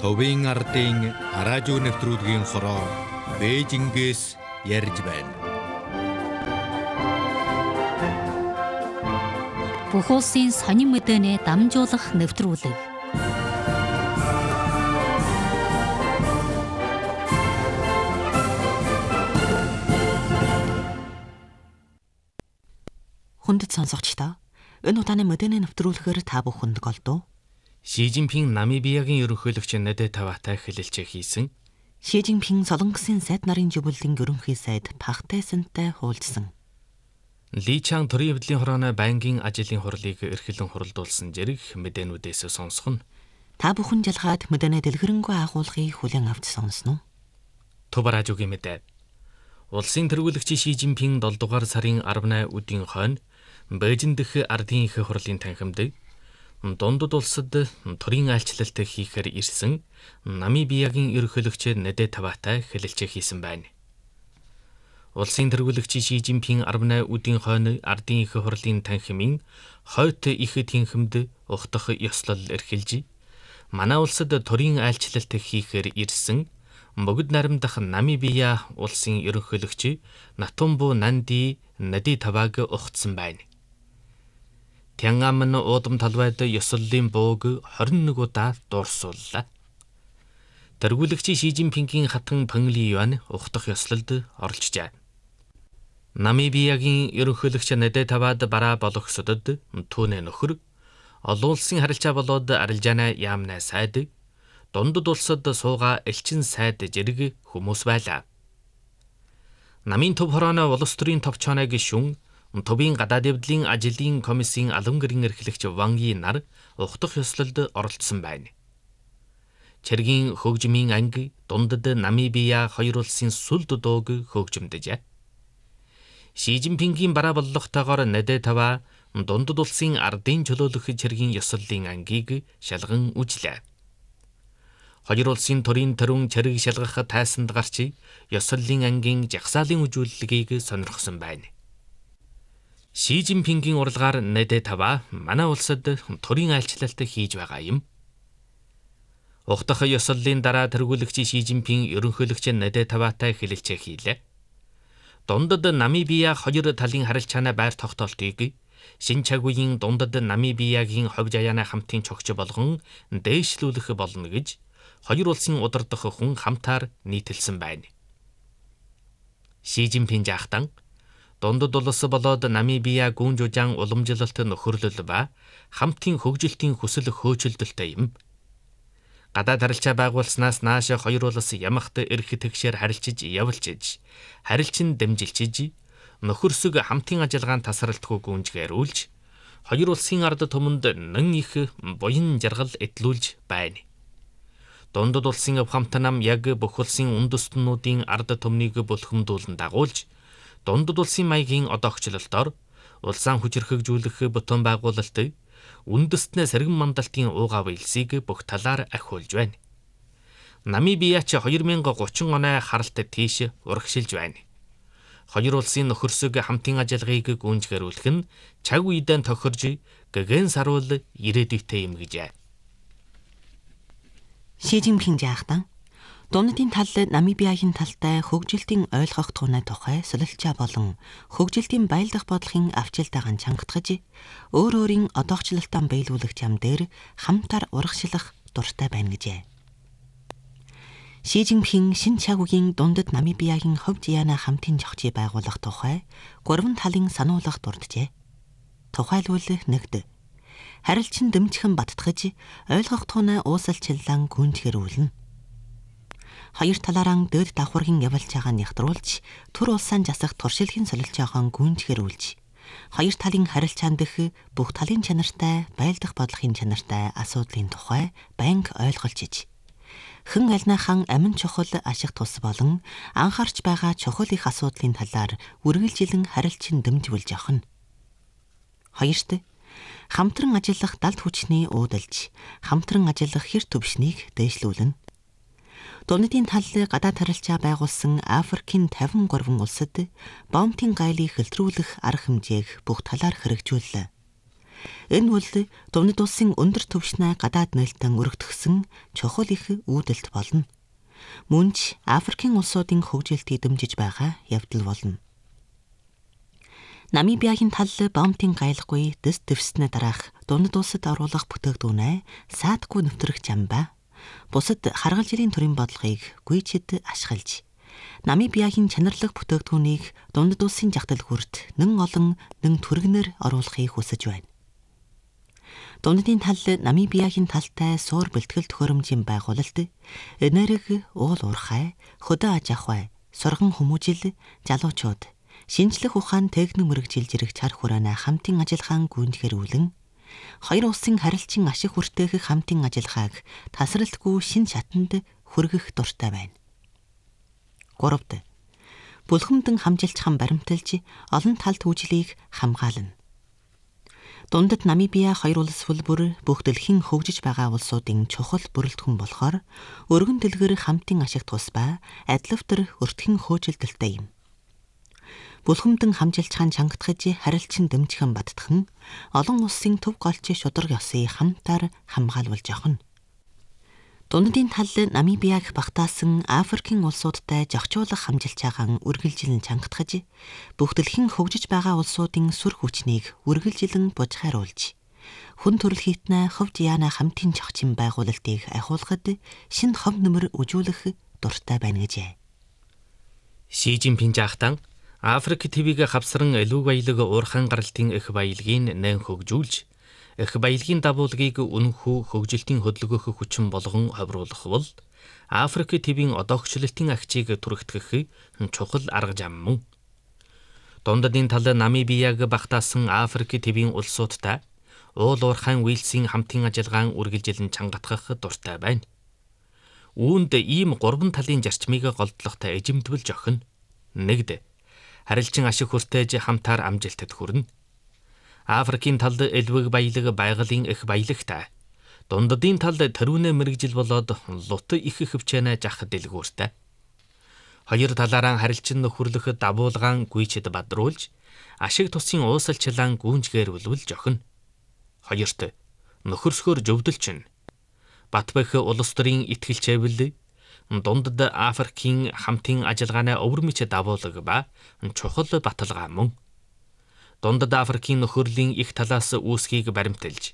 Товын ардын радио нэвтрүүлгийн хороо Бээжингээс ярьж байна. Бүх улсын сонин мэдээний дамжуулах нэвтрүүлэг. Хүндэт сонсогчдоо энэ удааны мэдээний нэвтрүүлгээр та бүхэнд голдуу. Ши Жинпин Намибиягийн ерөнхийлөгч Надэ Таватай хэлэлцээ хийсэн. Ши Жинпин Солонгосын сайд нарын жигүүлийн ерөнхий сайд Пак Кэ-сэнтэй хуулзсан. Ли Чанг төрийн хэвлэлийн хорооны банкийн ажлын хурлыг эрхлэн хуралдуулсан зэрэг мэдээнүүдээс сонсох нь. Та бүхэн жалгаад мэдээний дэлгэрэнгүй агуулгыг хүлээн авч сонсноо. Төв радиогийн мэдээ. Улсын тэргүүлэгч Ши Жинпин 7 дугаар сарын 18 өдрийн хойно Бээжин дэх ардын их хурлын танхимд дундад улсад төрийн айлчлалт хийхээр ирсэн Намибиягийн ерөнхийлөгч Надэ Таватай хэлэлцээ хийсэн байна. Улсын тэргүүлэгч Ши Жинпин 18 өдрийн хойно ардын их хурлын танхимын хойд их тэнхимд ухтах ёслол эрхэлж манай улсад төрийн айлчлалт хийхээр ирсэн богд наримдах Намибия улсын ерөнхийлөгч Натумбу Нанди Надэ Таваг ухтсан байна. Тянгамн уудам талбайд ёслолын бууг 21 удаа дуурсууллаа. Тэргүүлэгч Ши Жинпингийн хатан Пэнли Юань ухтах ёслолд оролцжээ. Намибиягийн ерөнхийлөгч Надэ Тавад бараа болгосодод түүний нөхөр олон улсын харилцаа болоод арилжаана яамна сайд дундад улсад сууга элчин сайд зэрэг хүмүүс байлаа. Намын төв хорооны улс төрийн товчооны гишүүн Төвийн гадаад явдлын ажлын комиссийн алан гэрийн эрхлэгч Ван Yi нар ухтах ёслолд оролцсон байна. Цэргийн хөгжмийн анги дундад Намибия хоёр улсын сүлд дууг хөгжимдөж. Ши Жинпингийн бараа боллоготойгоор Надэ Тава дундад улсын ардын чөлөөлөх цэргийн ёслолын ангийг шалган үжлээ. Хоёр улсын төрийн төрөн цэрэг шалгах тайсанд гарч ёслолын ангийн жагсаалын үжүүлэлгийг сонирхсон байна. Ши Жинпингийн уралгаар Надэ Тава манай улсад төрийн айлчлалт хийж байгаа юм. Ухтах ёслолын дараа тэргүүлэгч Ши Жинпин ерөнхийлөгч Надэ Таватай хэлэлцээ хийлээ. Дундад Намибия хоёр талын харилцааны байр тогтоолтыг шинэ цаг үеийн дундад Намибиягийн ховж аяаны хамтын чогч болгон дээшлүүлэх болно гэж хоёр улсын удирдах хүн хамтаар нийтэлсэн байна. Ши Жинпин жаахтан дундад улс болоод Намибия гүн жужаан уламжлалт нөхөрлөл ба хамтын хөгжилтийн хүсэл хөөцөлдөлтэй юм. Гадаад харилцаа байгуулснаас нааш хоёр улс ямагт эрх тэгшээр харилцаж явуулж, харилцан дэмжилж, нөхөрсөг хамтын ажиллагаанд тасралтгүй гүнжгээрүүлж, хоёр улсын ард түмэнд нэн их буян жаргал эдлүүлж байна. Дундад улсын хамт нам яг бүх улсын үндэстнүүдийн ард түмнийг бүлхэмдүүлэн дагуулж дундад улсын маягийн одоогчлолтоор улсаан хүчирхэгжүүлэх бүтэн байгуулалт үндэстнээ сэргэн мандалтын уугав илсийг бүх талаар ахиулж байна. Намибия ч 2030 оны харалт тийш урагшилж байна. Хоёр улсын нөхөрсөг хамтын ажиллагааг гүнжгэрүүлэх нь цаг үедээ тохирж гэгэн саруул ирээдүйтэй юм гэжээ. Ши Жинпин жаахтан дундын тал Намибиягийн талтай хөгжилтийн ойлгох тунай тухай солилцоо болон хөгжилтийн баялдах бодлогын авчилтайгаан чангатгаж өөр өөрийн одоогчлолтоо биелүүлэх зам дээр хамтаар урагшлах дуртай байна гэжээ. Ши Жинпин шинэ цаг үеийн дундад Намибиягийн ховж яана хамтын зохицыг байгуулах тухай 3 талын сануулгах дурджээ. Тухайлбал 1. Харилцан дэмжихэн баттгаж ойлгох тунай уусалчлалан гүнжгэрүүлнэ. Хоёр талаараа дэд давхаргийн явуулж байгаа нягтруулж, төр улсаан засах туршилтын солилцоогоо гүнжгэрүүлж, хоёр талын харилцаан дэх бүх талын чанартай, байлдах бодлогын чанартай асуудлын тухай байнга ойлголж, хэн альнаахан амин чухал ашиг тус болон анхаарч байгаа чухал их асуудлын талаар үргэлжилэн харилцан дэмжүүлж явах нь. Хоёрт хамтран ажиллах далд хүчний уудалж, хамтран ажиллах хэр төвшнийг дээшлүүлнэ. Дундын тал гадаад харилцаа байгуулсан Африкийн 53 улсад бомбын гайлыг хэлтрүүлэх арга хэмжээг бүх талаар хэрэгжүүллээ. Энэ бол Дундад улсын өндөр түвшний гадаад нээлтэн өргөтгсөн чухал их үүдэлт болно. Мөн ч Африкийн улсуудын хөгжилтийг дэмжиж байгаа явдал болно. Намибиагийн тал бомтын гайлгүй дэс дэвснэ дараах Дундад улсад оруулах бүтээгдэхүүнээ саадгүй нэвтрэх замба. Бусад харгал жилийн төрийн бодлогыг гүйчэд ашиглаж Намибиагийн чанарлах бүтээгдэхүүнийг Дундад улсын жагтал хүрт нэн олон нэн түргэнээр оруулахыг хүсэж байна. Дундадын тал Намибиагийн талтай суур бэлтгэл төхөөрөмжийн байгуулалт энерги уул уурхай, хөдөө аж ахуй, сурган хүмүүжил, залуучууд, шинжлэх ухаан техник мэрэгжил зэрэг чар хүрээний хамтын ажиллагаан гүйцэтгэрүүлэн хоёр улсын харилцан ашиг хүртээх хамтын ажиллагааг тасралтгүй шин шатанд хүргэх дуртай байна. 3. Бүлхэмдэн хамжилтхан баримталж олон талт хүчлийг хамгаална. Дундад Намибиа хоёр улс бүлбэр бүх дэлхийн хөгжиж байгаа улсуудын чухал бүрэлдэхүүн болохоор өргөн дэлгэр хамтын ашиг тус ба адилвтар өртгөн хөөжилтөлтэй юм. Бүлхэмдэн хамжилтхан чангатгаж харилцан дэмжихэн баттахын олон улсын төв голч шударга ёсыг хамтаар хамгаалуулж явах нь. Дундадын тал Намибиаг багтаасан Африкийн улсуудтай зохицуулах хамжилчаагаан үргэлжилэн чангатгаж бүх дэлхийн хөгжиж байгаа улсуудын сүр хүчнийг үргэлжилэн бужхааруулж хүн төрөл хийтнэ ховд яана хамтын зохицын байгуулалтыг ахиулахад шинэ хов нэмэр үжүүлэх дуртай байна гэжээ. Ши Жинпин жаахтан Африк ТV-г хавсран элүү баялаг уурхайн гаралтын их баялагын нэн хөгжүүлж их баялагын дагуулгыг үнэнхүү хөгжилтийн хөдөлгөөх хүчин болгон ховруулах бол Африк ТV-ийн одоогчлолтын агчийг түрэгтгэх чухал арга зам мөн. Дундадын тал Намибиаг багтаасан Африк ТV-ийн улсуудтай уул уурхайн үйлсийн хамтын ажиллагаан үргэлжилэн чангатгах дуртай байна. Үүнд ийм 3 талын зарчмыг голдлохтой эжимдвэл жохно. 1. Харилцан ашиг хүртээж хамтаар амжилтад хүрнэ. Африкийн талд элвэг баялаг байгалийн их баялагтай. Дундадын талд тэрүүнэ мэрэгжил болоод лут их хөвчэнэ жах дэлгүүртэй. Хоёр талаараа харилцан нөхөрлөх давуулгаан гүйчэд бадруулж ашиг тусын уусалчлаан гүнжгээрүүлвэл жохно. 2. Нөхөрсгөр зөвдөлчин. Батбэх улс төрийн итгэлчээвэл Дундад Африкийн хамтын ажиллагааны өвөрмөч давуулга ба чухал баталгаа мөн. Дундад Африкийн нөхөрлийн их талаас үүсгийг баримталж